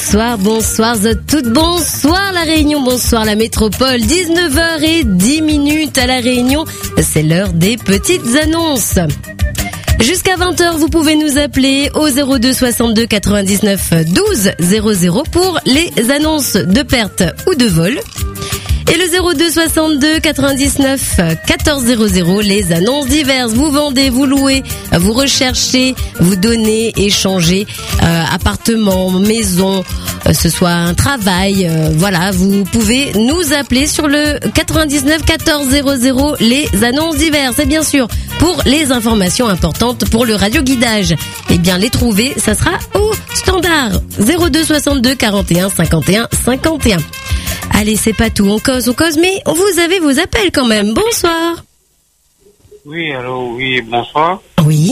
bonsoir toutes, bonsoir la Réunion, bonsoir la métropole, 19h10 à la Réunion, c'est l'heure des petites annonces. Jusqu'à 20h, vous pouvez nous appeler au 02 62 99 12 00 pour les annonces de perte ou de vol. Et le 02 62 99 14 00, les annonces diverses. Vous vendez, vous louez, vous recherchez, vous donnez, échangez, appartement, maison, ce soit un travail, voilà, vous pouvez nous appeler sur le 99 14 00, les annonces diverses. Et bien sûr, pour les informations importantes pour le radioguidage, eh bien les trouver, ça sera au standard 02 62 41 51 51. Allez, c'est pas tout, on cause, mais vous avez vos appels quand même. Bonsoir. Oui, allô, oui, bonsoir. Oui.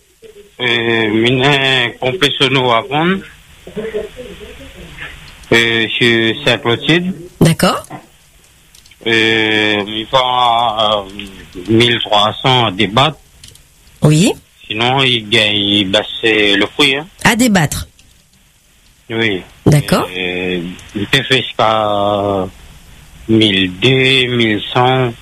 Mine complétionno à vendre. Chez Saint-Clotilde. D'accord. Il va 1300 à débattre. Oui. Sinon, il baisse le prix. Hein. À débattre. Oui. D'accord. Il peut faire jusqu'à 1200, 1100.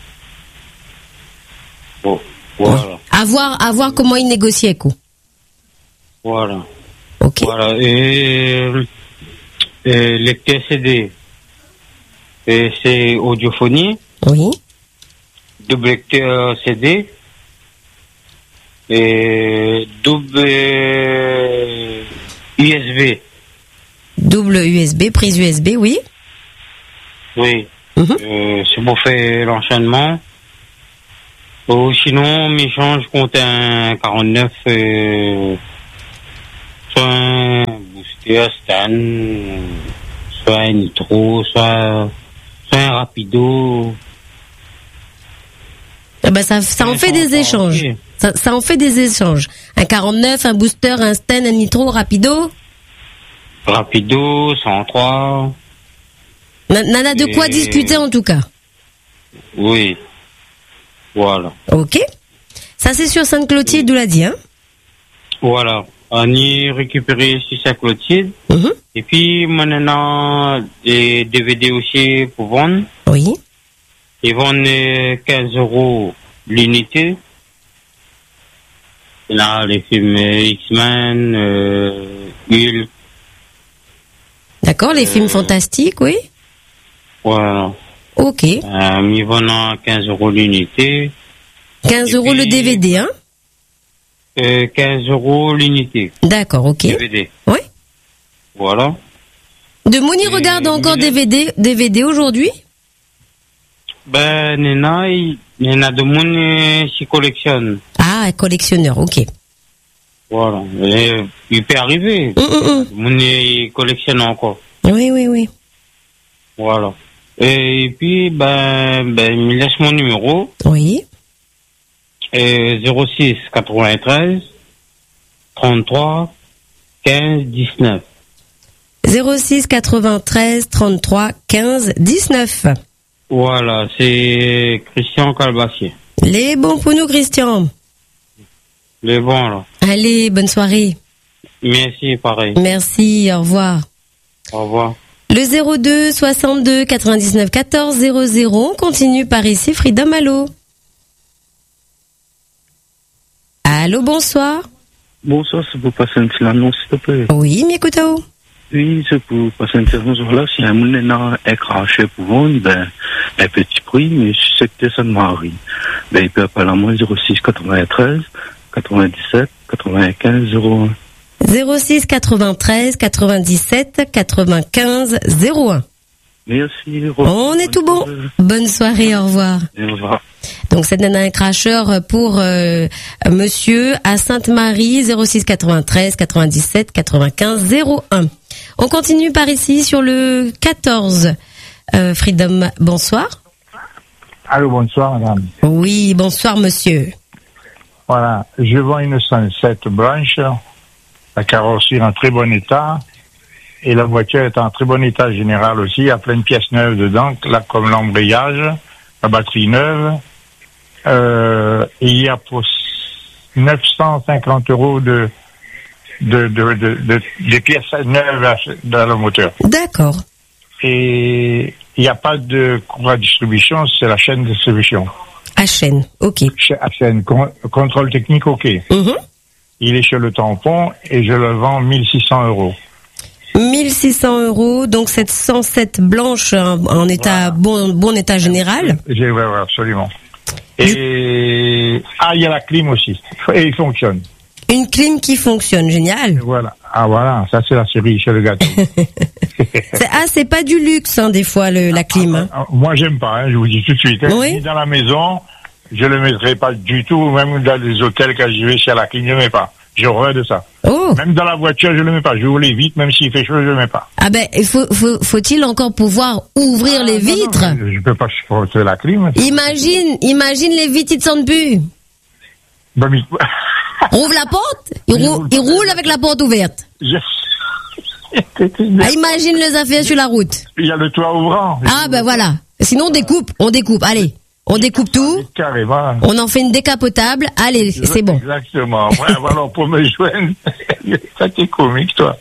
Bon, voilà. À voir comment il négociait, quoi. Voilà. Ok. Voilà. Et lecteur CD. C'est audiophonie. Oui. Double lecteur CD. Et double USB. Double USB, prise USB, oui. Oui. C'est pour faire l'enchaînement. Ou sinon, m'échange contre un 49, soit un booster Stan, soit un nitro, soit un rapido. Eh ben ça en fait des échanges. Ça en fait des échanges. Un 49, un booster, un Stan, un nitro, rapido. Rapido, 103. Nana de quoi discuter en tout cas. Oui. Voilà. Ok. Ça c'est sur Sainte-Clotilde, où l'a dit, hein. Voilà. On y récupéré sur Sainte-Clotilde. Et puis maintenant des DVD aussi pour vendre. Oui. Ils vendent 15 € l'unité. Là, les films X-Men, Hulk. D'accord, les films fantastiques, oui. Voilà. Ok. Ils vendent 15 € l'unité. 15 € le DVD, hein. 15 € l'unité. D'accord, ok. DVD. Oui. Voilà. De Mouni regarde encore DVD aujourd'hui? Ben, Nena de Mouni qui collectionne. Ah, collectionneur, ok. Voilà. Et il peut arriver. Mouni collectionne encore. Oui. Voilà. Et puis, il laisse mon numéro. Oui. 06 93 33 15 19. 06 93 33 15 19. Voilà, c'est Christian Calbassier. Les bons pour nous, Christian. Les bons, là. Allez, bonne soirée. Merci, pareil. Merci, au revoir. Au revoir. Le 02 62 99 14 00, on continue par ici, Freedom, allô. Allô, bonsoir. Bonsoir, c'est pour passer une petite annonce, s'il te plaît. Oui, Mikoto. Oui, c'est pour passer une petite annonce. Voilà, si un moulin est craché pour vendre, un petit prix, mais je sais que ça ne m'arrive. Il peut appeler à moi 06 93 97 95 01. 06 93 97 95 01. Merci. On est tout bon. Bonne soirée, au revoir. Et au revoir. Donc c'est un cracheur pour monsieur à Sainte-Marie, 06 93 97 95 01. On continue par ici sur le 14. Freedom, bonsoir. Allô, bonsoir madame. Oui, bonsoir monsieur. Voilà, je vends une Sunset blanche, la carrosserie en très bon état, et la voiture est en très bon état général aussi, il y a plein de pièces neuves dedans, là comme l'embrayage, la batterie neuve, et il y a pour 950 € des pièces neuves dans le moteur. D'accord. Et il n'y a pas de contrat de distribution, c'est la chaîne de distribution. À chaîne, ok. Chaîne, contrôle technique, ok. Il est sur le tampon et je le vends 1600 €. 1600 €, donc cette 107 blanche en état bon état général. Oui, absolument. Et il y a la clim aussi. Et il fonctionne. Une clim qui fonctionne, génial. Voilà. Ah voilà, ça c'est la cerise sur le gâteau. C'est pas du luxe des fois la clim. Hein. Moi j'aime pas, je vous dis tout de suite. Oui. Ni dans la maison, je le mettrai pas du tout. Même dans les hôtels quand je vais chez la clim, je le mets pas. J'ai horreur de ça. Oh. Même dans la voiture, je le mets pas. Je ouvre les vitres, même s'il fait chaud, je le mets pas. Ah ben, faut-il encore pouvoir ouvrir les vitres? Non, je peux pas supporter la clim. Imagine les vitres, ils ne sentent plus. Ouvre la porte, il roule avec la porte ouverte. Imagine les affaires sur la route. Il y a le toit ouvrant. Ah ben voilà. Sinon on découpe. Allez, on découpe tout. Carrément. On en fait une décapotable. Allez, c'est bon. Exactement. Ouais, voilà, pour me joindre. Ça c'est comique, toi.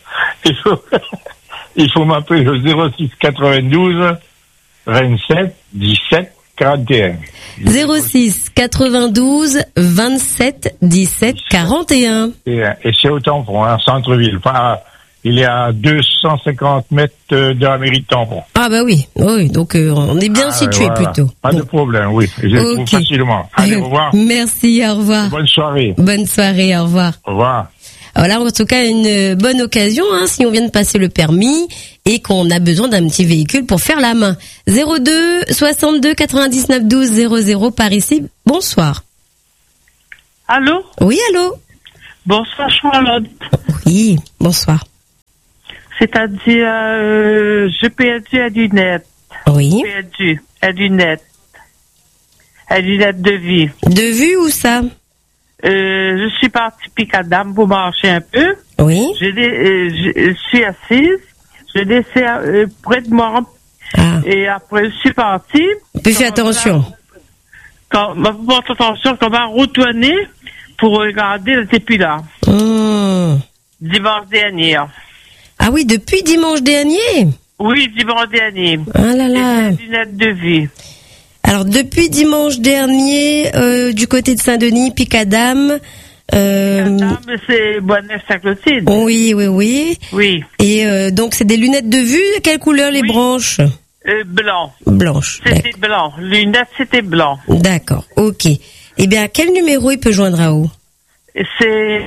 Il faut m'appeler au 06 92 27 17 41. 06 92 27 17 41. Et c'est au tampon, centre-ville. Enfin, il est à 250 mètres de la mairie de Tampon. Ah bah oui, donc on est bien situé plutôt. Pas de problème, oui. Je le trouve facilement. Allez, au revoir. Merci, au revoir. Bonne soirée. Bonne soirée, au revoir. Au revoir. Voilà, en tout cas, une bonne occasion, si on vient de passer le permis et qu'on a besoin d'un petit véhicule pour faire la main. 02 62 99 12 00 par ici. Bonsoir. Allô? Oui, allô? Bonsoir, Charlotte. Oui, bonsoir. C'est-à-dire, j'ai perdu à lunette. Oui. Perdu à lunette. À lunette de vue. De vue ou ça? Je suis partie Picadam pour marcher un peu. Oui. Je suis assise. Je laissais près de moi. Ah. Et après, je suis partie. Puis fais attention. Porte attention, quand on va retourner pour regarder, elle n'était plus là. Dimanche dernier. Ah oui, depuis dimanche dernier? Oui, dimanche dernier. Ah là là. Et lunettes de vue. Alors, depuis dimanche dernier, du côté de Saint-Denis, Picadam. Picadam, c'est Bonneuf-Saint-Clotilde. Oui. Oui. Et donc, c'est des lunettes de vue. Quelle couleur les branches? Blanc. Blanche. C'était blanc. Lunettes, c'était blanc. D'accord, ok. Eh bien, quel numéro il peut joindre à où? C'est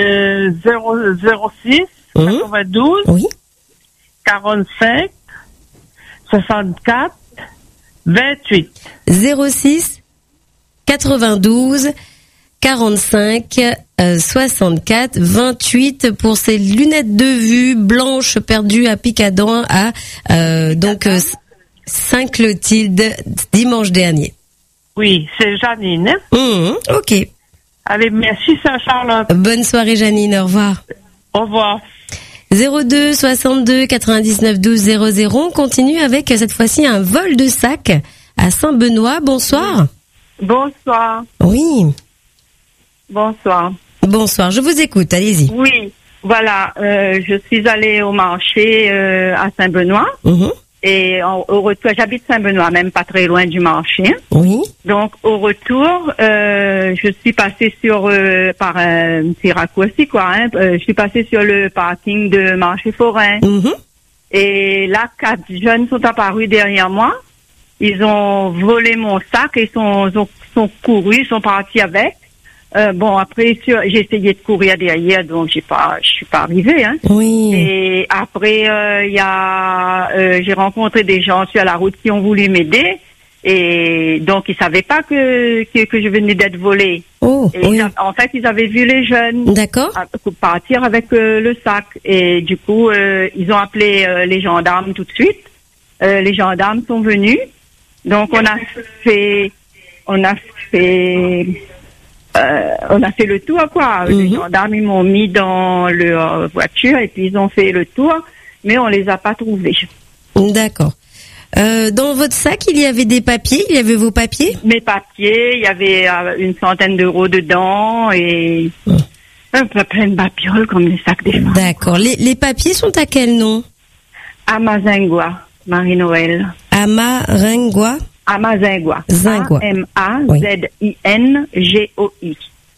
06 92 oui. 45 64 28. 06 92 45 64 28 pour ces lunettes de vue blanches perdues à Picadam à Saint-Clotilde dimanche dernier. Oui, c'est Janine. Ok. Allez, merci, Charlotte. Bonne soirée, Janine. Au revoir. Au revoir. 02 62 99 12 00. On continue avec cette fois-ci un vol de sac à Saint-Benoît. Bonsoir. Bonsoir. Oui. Bonsoir. Bonsoir, je vous écoute, allez-y. Oui, voilà, je suis allée au marché à Saint-Benoît. Et au retour, j'habite Saint-Benoît, même pas très loin du marché. Oui. Donc au retour, je suis passée par un petit raccourci, je suis passée sur le parking de Marché Forain. Et là, 4 jeunes sont apparus derrière moi. Ils ont volé mon sac et sont courus, ils sont partis avec. Après, j'ai essayé de courir derrière, donc je suis pas arrivée, Oui. Et après, j'ai rencontré des gens sur la route qui ont voulu m'aider, et donc ils savaient pas que je venais d'être volée. En fait, ils avaient vu les jeunes. D'accord. Partir avec le sac, et du coup, ils ont appelé les gendarmes tout de suite. Les gendarmes sont venus, donc on a fait le tour, Les gendarmes, ils m'ont mis dans leur voiture et puis ils ont fait le tour, mais on les a pas trouvés. D'accord. Dans votre sac, il y avait des papiers, il y avait vos papiers? Mes papiers, il y avait une centaine d'euros dedans et Plein de babioles comme les sacs des femmes. D'accord. Les papiers sont à quel nom? Amazingua, Marie-Noël. Amaringua. Amazingua. Zingua. A-M-A-Z-I-N-G-O-I.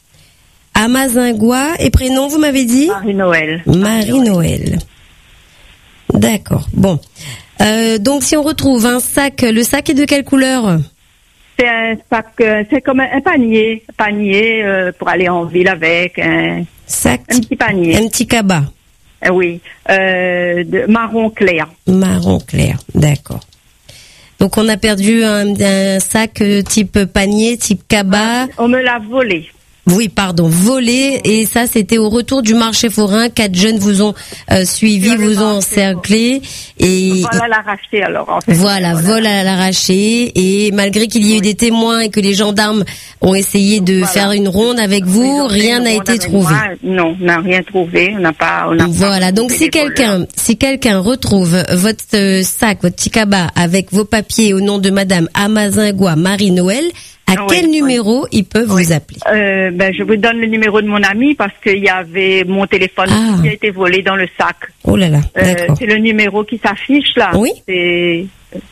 Amazingua. Et prénom, vous m'avez dit? Marie-Noël. Marie-Noël. D'accord. Bon. Donc, si on retrouve un sac, le sac est de quelle couleur? C'est un sac, c'est comme un panier pour aller en ville avec. Un petit panier. Un petit cabas. Oui, de marron clair. Marron clair, d'accord. Donc on a perdu un sac type panier, type cabas. On me l'a volé. Oui, pardon, volé. Et ça, c'était au retour du marché forain. 4 jeunes vous ont suivi, vous ont encerclé. Et vol à l'arraché, alors. En fait. Voilà, vol à l'arraché. Et malgré qu'il y ait eu des témoins et que les gendarmes ont essayé de faire une ronde avec vous, rien n'a été trouvé. Non, on n'a rien trouvé. On n'a pas. Voilà. Donc si quelqu'un retrouve votre sac, votre petit cabas avec vos papiers au nom de Madame Amazingua Marie-Noël, à quel numéro ils peuvent vous appeler? Je vous donne le numéro de mon ami parce qu'il y avait mon téléphone qui a été volé dans le sac. Oh là là, d'accord. C'est le numéro qui s'affiche là. Oui. C'est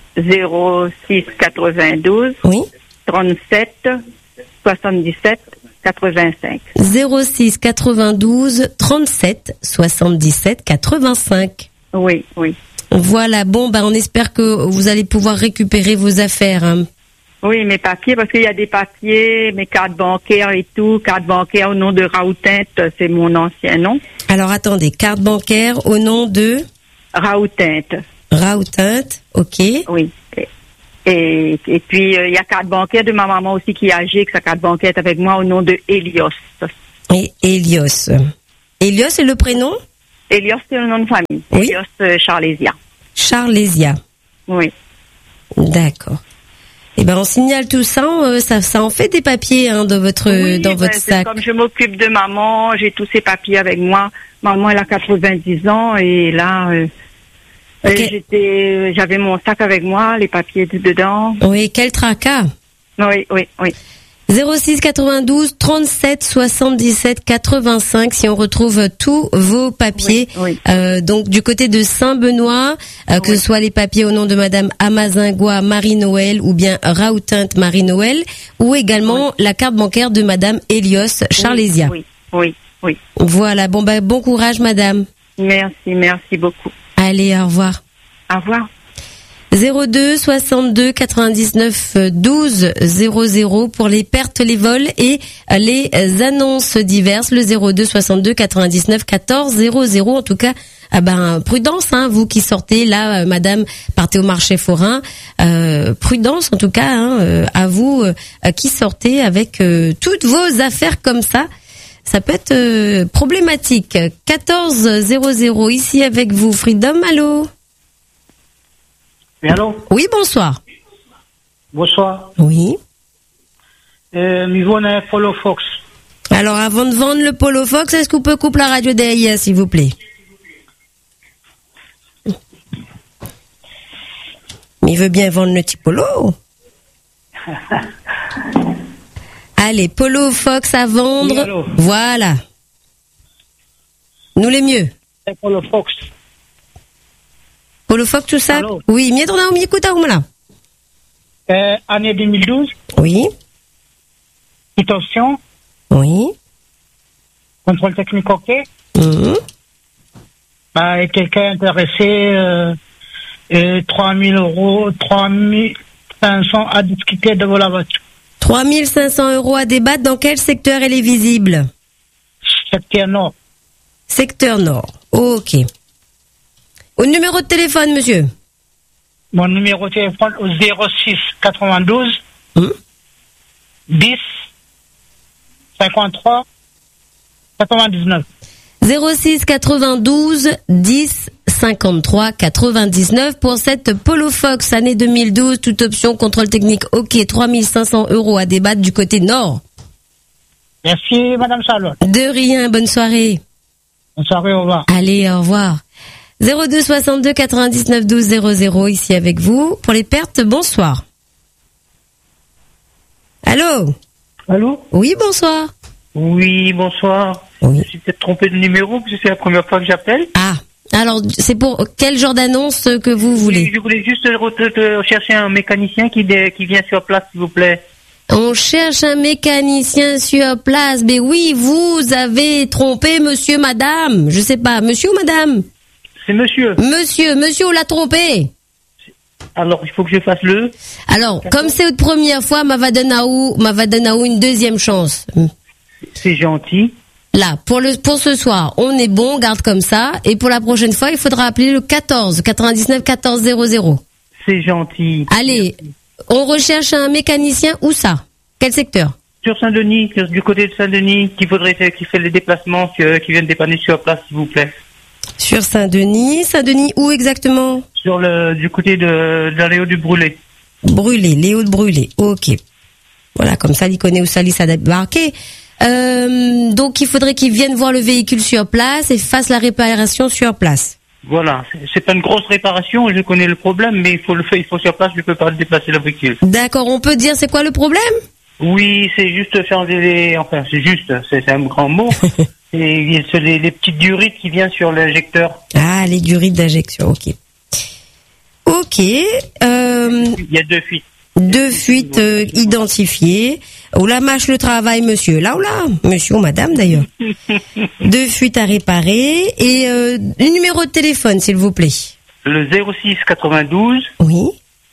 06 92 37 77 85. 06 92 37 77 85. Oui. Voilà, bon, on espère que vous allez pouvoir récupérer vos affaires. Hein. Oui, mes papiers, parce qu'il y a des papiers, mes cartes bancaires et tout. Carte bancaire au nom de Raoutinte, c'est mon ancien nom. Alors attendez, carte bancaire au nom de Raoutinte. Raoutinte, ok. Oui. Et puis, il y a carte bancaire de ma maman aussi qui est âgée, que sa carte bancaire est avec moi au nom de Elios. Et Elios. Elios, c'est le prénom? Elios, c'est le nom de famille. Oui. Elios Charlésia. Charlésia. Oui. D'accord. Eh ben, on signale tout ça, ça en fait des papiers, hein, dans votre sac. Comme je m'occupe de maman, j'ai tous ces papiers avec moi. Maman, elle a 90 ans et là, j'avais mon sac avec moi, les papiers dedans. Oui, quel tracas. Oui. 06 92 37 77 85 si on retrouve tous vos papiers. Oui. Donc du côté de Saint-Benoît, que ce soit les papiers au nom de Madame Amazingua Marie-Noël ou bien Raoutinte Marie-Noël, ou également la carte bancaire de Madame Elios Charlésia. Oui. Voilà, bon courage Madame. Merci beaucoup. Allez, au revoir. Au revoir. 02 62 99 12 00 pour les pertes, les vols et les annonces diverses. Le 02 62 99 14 00. En tout cas, prudence, hein, vous qui sortez là, Madame, partez au marché forain. Prudence, en tout cas, à vous qui sortez avec toutes vos affaires comme ça. Ça peut être problématique. 14 00 ici avec vous, Freedom. Allô? Oui, allô? Oui, bonsoir. Bonsoir. Oui. Nous vendons un Polo Fox. Alors, avant de vendre le Polo Fox, est-ce qu'on peut couper la radio derrière, s'il vous plaît? Mais il veut bien vendre le petit Polo. Allez, Polo Fox à vendre. Oui, allô? Voilà. Nous les mieux. Un Polo Fox. Polo Fox, tout ça? Allô? Oui, mieux on écoute à là. Année 2012. Oui. Attention. Oui. Contrôle technique, ok. Et quelqu'un intéressé, 3 000 euros, 3 500 à discuter de la voiture. 3 500 euros à débattre. Dans quel secteur elle est visible? Secteur Nord. Secteur Nord. Ok. Au numéro de téléphone, monsieur? Mon numéro de téléphone au 06 92 10 53 99. 06 92 10 53 99 pour cette Polo Fox année 2012, toute option, contrôle technique, ok, 3 500 euros à débattre du côté nord. Merci, Madame Charlotte. De rien, bonne soirée. Bonne soirée, au revoir. Allez, au revoir. 02 62 99 12 00 ici avec vous. Pour les pertes, bonsoir. Allô? Allô? Oui, bonsoir. Oui, bonsoir. Oui. Je suis peut-être trompé de numéro parce que c'est la première fois que j'appelle. Ah, alors c'est pour quel genre d'annonce que vous voulez? Je voulais juste chercher un mécanicien qui vient sur place, s'il vous plaît. On cherche un mécanicien sur place. Mais oui, vous avez trompé monsieur, madame. Je sais pas, monsieur ou madame? C'est monsieur. Monsieur, on l'a trompé. Alors, il faut que je fasse le... Alors, comme c'est votre première fois, ma va donner une deuxième chance. C'est gentil. Là, pour ce soir, on est bon, on garde comme ça. Et pour la prochaine fois, il faudra appeler le 14 99 14 00. C'est gentil. Allez, on recherche un mécanicien, où ça? Quel secteur? Sur Saint-Denis, du côté de Saint-Denis, qui fait les déplacements, qui viennent dépanner sur place, s'il vous plaît. Sur Saint-Denis. Saint-Denis, où exactement? Du côté de la Léo du Brûlé. Léo de Brûlé, ok. Voilà, comme ça, il connaît où ça s'est débarqué. Donc, il faudrait qu'il vienne voir le véhicule sur place et fasse la réparation sur place. Voilà, c'est pas une grosse réparation, je connais le problème, mais il faut sur place, je peux pas déplacer le véhicule. D'accord, on peut dire c'est quoi le problème? Oui, c'est juste changer c'est un grand mot. Et c'est les petites durites qui viennent sur l'injecteur. Ah, les durites d'injection, ok. Ok. Il y a 2 fuites. 2 fuites identifiées. Où la mâche le travail, monsieur. Là ou là, monsieur ou madame d'ailleurs. 2 fuites à réparer. Et le numéro de téléphone, s'il vous plaît. Le 06 92. Oui.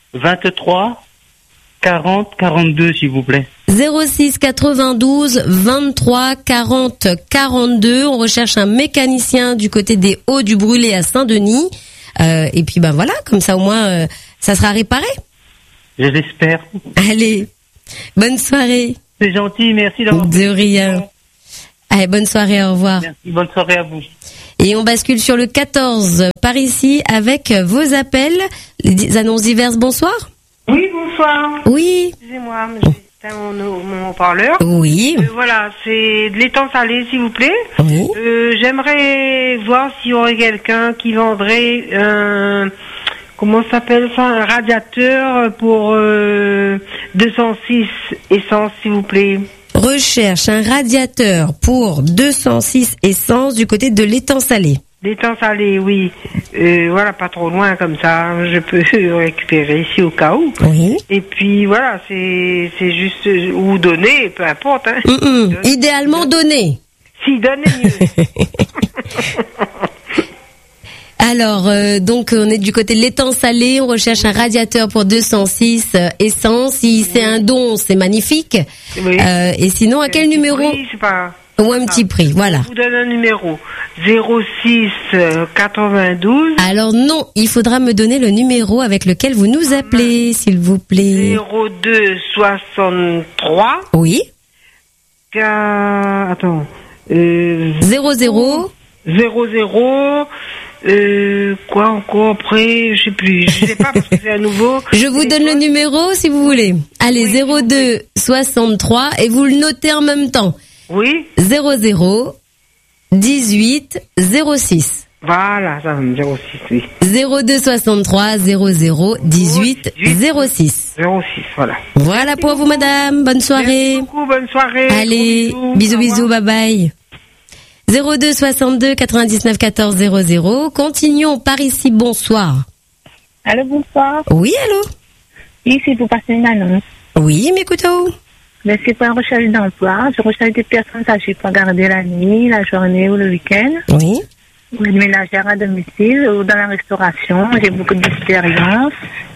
23 40 42, s'il vous plaît. 06 92 23 40 42. On recherche un mécanicien du côté des Hauts du Brûlé à Saint-Denis. Et puis voilà, comme ça au moins ça sera réparé. Je l'espère. Allez, bonne soirée. C'est gentil, merci d'avoir... De rien. Allez, bonne soirée, au revoir. Merci, bonne soirée à vous. Et on bascule sur le 14 par ici avec vos appels, les annonces diverses. Bonsoir. Oui, bonsoir. Oui. Excusez-moi, j'ai éteint mon haut-parleur. Oui. Voilà, c'est de l'étang salé, s'il vous plaît. Oui. J'aimerais voir s'il y aurait quelqu'un qui vendrait comment ça s'appelle ça, un radiateur pour 206 essence, s'il vous plaît. Recherche un radiateur pour 206 essence du côté de l'étang salé. L'étang salé, oui. Voilà, pas trop loin comme ça. Je peux récupérer ici au cas où. Oui. Et puis voilà, c'est juste ou donner, peu importe. Hein. Idéalement donner. Si, donner mieux. Alors, donc, on est du côté de l'étang salé, on recherche un radiateur pour 206 essence. Si c'est un don, c'est magnifique. Oui. Et sinon, à quel numéro? Oui, c'est pas... Ou un petit prix, voilà. Je vous donne un numéro. 06 92. Alors non, il faudra me donner le numéro avec lequel vous nous appelez, s'il vous plaît. 02 63. Oui. Attends. 00. Quoi encore après, je sais plus, je sais pas parce que c'est à nouveau. Je vous donne le numéro si vous voulez. Allez, oui, 02 63 et vous le notez en même temps. Oui. 00 18 06. Voilà, ça va me dire aussi, oui. 02 63 00 18 06. 06, voilà. Voilà pour vous, madame. Bonne soirée. Merci beaucoup, bonne soirée. Allez, bisous, bye bye. 02 62 99 14 00. Continuons par ici, bonsoir. Allô, bonsoir. Oui, allô. Oui, c'est pour passer une annonce. Oui, m'écoutez-où? Mais c'est pour une recherche d'emploi. Je recherche des personnes âgées pour garder la nuit, la journée ou le week-end. Oui. Ou une ménagère à domicile ou dans la restauration. J'ai beaucoup d'expérience.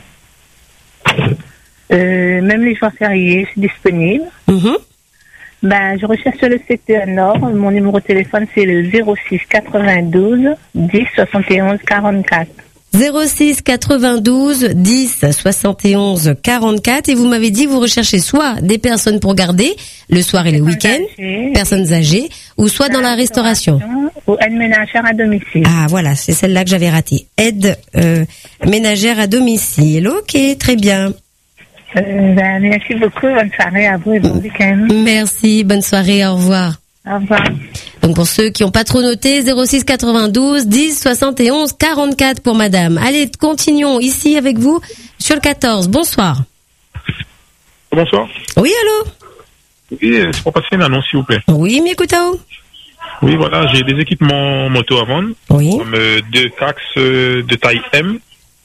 Même les jours fériés, je suis disponible. Je recherche sur le secteur nord. Mon numéro de téléphone, c'est le 06 92 10 71 44. 06 92 10 71 44 et vous m'avez dit que vous recherchez soit des personnes pour garder le soir et le week-end, personnes âgées, ou soit dans la restauration. Ou aide ménagère à domicile. Ah voilà, c'est celle-là que j'avais ratée. Aide ménagère à domicile. Ok, très bien. Merci beaucoup, bonne soirée à vous et bon week-end. Merci, bonne soirée, au revoir. Au revoir. Donc pour ceux qui n'ont pas trop noté, 06 92 10 71 44 pour madame. Allez, continuons ici avec vous sur le 14. Bonsoir. Bonsoir. Oui, allô? Oui, c'est pour passer une annonce, s'il vous plaît. Oui, Mikutao. Oui, voilà, j'ai des équipements moto à vendre. Oui. Comme 2 Cax de taille M.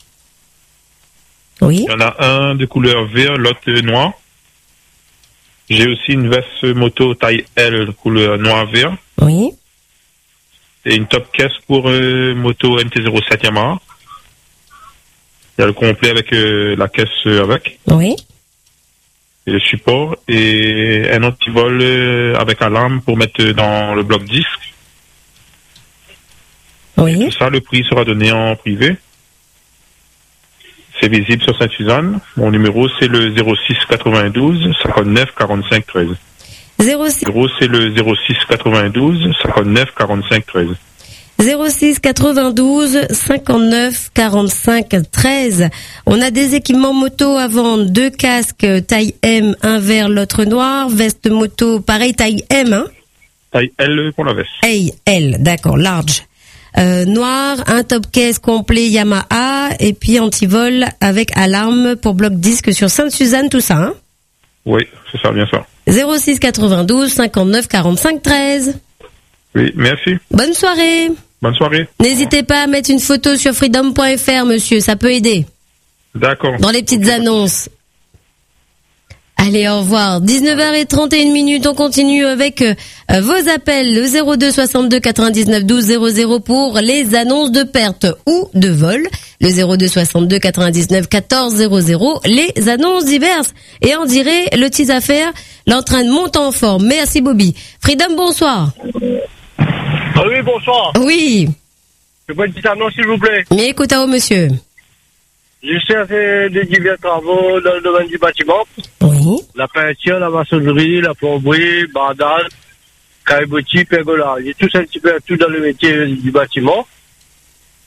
Oui. Il y en a un de couleur vert, l'autre noir. J'ai aussi une veste moto taille L, couleur noir-vert. Oui. Et une top caisse pour moto MT-07 Yamaha. Il y a le complet avec la caisse avec. Oui. Et le support. Et un antivol avec alarme pour mettre dans le bloc disque. Oui. Et tout ça, le prix sera donné en privé. C'est visible sur Sainte-Suzanne. Mon numéro, c'est le 06 92 59 45 13. 06. C'est le 06 92 59 45 13. 06 92 59 45 13. On a des équipements moto à vendre, 2 casques taille M, un vert, l'autre noir, veste moto pareil taille M, hein? Taille L pour la veste. L, d'accord, large. Noir, un top case complet Yamaha et puis antivol avec alarme pour bloc disque sur Sainte-Suzanne, tout ça, hein? Oui, c'est ça, bien ça. 06 92 59 45 13. Oui, merci. Bonne soirée. Bonne soirée. N'hésitez pas à mettre une photo sur freedom.fr, monsieur, ça peut aider. D'accord. Dans les petites annonces. Allez, au revoir. 19h31, on continue avec vos appels. Le 02 62 99 12 00 pour les annonces de perte ou de vol. Le 02 62 99 14 00, les annonces diverses. Et on dirait, le petit affaire, l'entrain de monter en forme. Merci, Bobby. Freedom, bonsoir. Ah oui, bonsoir. Oui. Je veux une petite annonce, s'il vous plaît. Mais écoutez, monsieur. Je sais des divers travaux dans le domaine du bâtiment. Oui. La peinture, la maçonnerie, la plomberie, bandage, caillebotis, pergola. J'ai tout un petit peu tout dans le métier du bâtiment.